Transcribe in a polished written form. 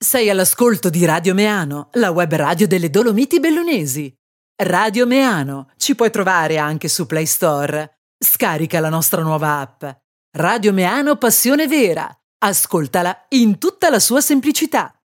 Sei all'ascolto di Radio Meano, la web radio delle Dolomiti Bellunesi. Radio Meano, ci puoi trovare anche su Play Store. Scarica la nostra nuova app. Radio Meano Passione Vera. Ascoltala in tutta la sua semplicità.